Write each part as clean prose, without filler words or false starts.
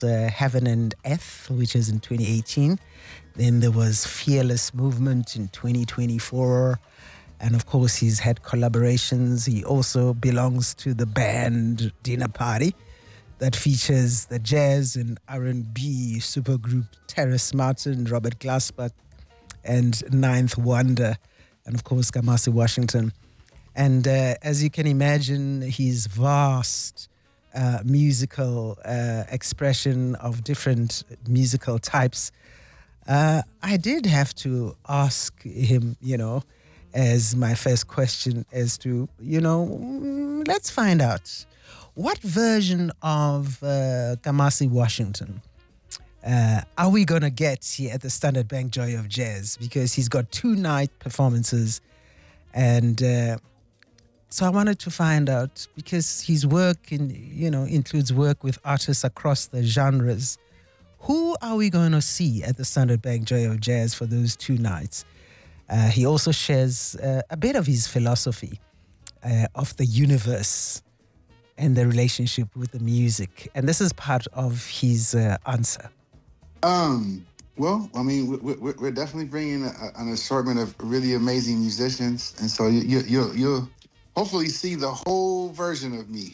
Heaven and Earth, which is in 2018. Then there was Fearless Movement in 2024. And of course, he's had collaborations. He also belongs to the band Dinner Party that features the jazz and R&B supergroup Terrace Martin, Robert Glasper, and Ninth Wonder, and of course, Kamasi Washington. And as you can imagine, his vast musical expression of different musical types, I did have to ask him, as my first question as to, let's find out what version of Kamasi Washington are we going to get here at the Standard Bank Joy of Jazz? Because he's got 2-night performances. And so I wanted to find out, because his work includes work with artists across the genres. Who are we going to see at the Standard Bank Joy of Jazz for those 2 nights? He also shares a bit of his philosophy of the universe and the relationship with the music. And this is part of his answer. Well, I mean, we're definitely bringing an assortment of really amazing musicians. And so you'll hopefully see the whole version of me.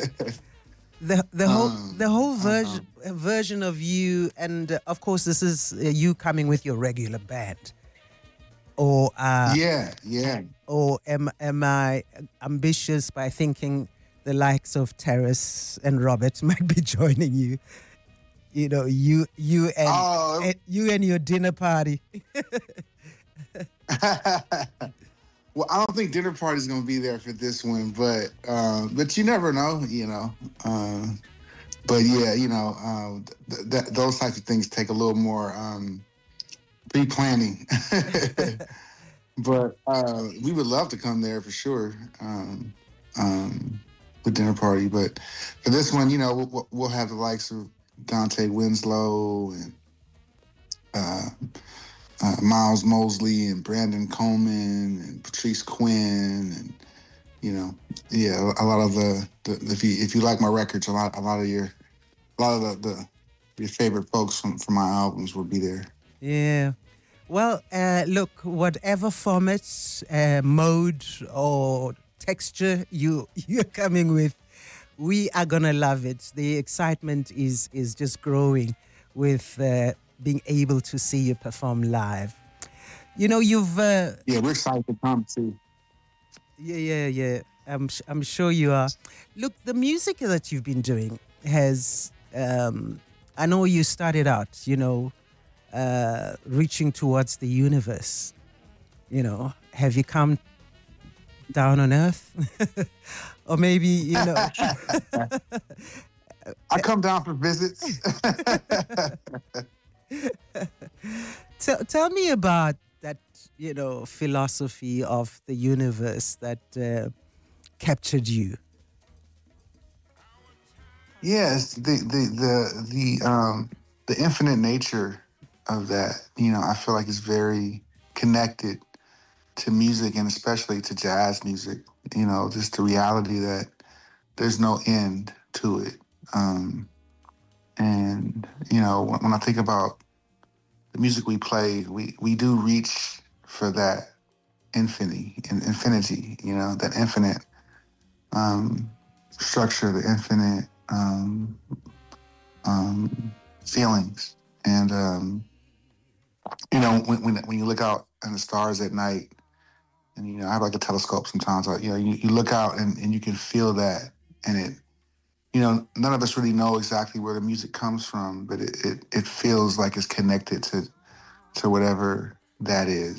The whole version of you. And of course, this is you coming with your regular band. Or yeah. Or am I ambitious by thinking the likes of Terrace and Robert might be joining you? You and your dinner party. Well, I don't think Dinner Party's gonna be there for this one, but you never know, But yeah, those types of things take a little more pre-planning. But we would love to come there for sure with Dinner Party. But for this one, we'll have the likes of Dante Winslow and Miles Mosley and Brandon Coleman and Patrice Quinn and a lot of the if you like my records, a lot of your favorite folks from my albums will be there. Yeah. Well, look, whatever format, mode, or texture you're coming with, we are gonna love it. The excitement is just growing with being able to see you perform live. You've yeah, we're excited to come too. Yeah. I'm sure you are. Look, the music that you've been doing has. I know you started out, reaching towards the universe. Have you come down on earth? Or maybe, I come down for visits. Tell me about that, philosophy of the universe that captured you. Yes, the infinite nature of that, I feel like is very connected to music, and especially to jazz music. Just the reality that there's no end to it. And when I think about the music we play, we do reach for that infinity, that infinite structure, the infinite feelings. And when you look out in the stars at night, and I have like a telescope sometimes. You look out and you can feel that, and it. None of us really know exactly where the music comes from, but it feels like it's connected to whatever that is.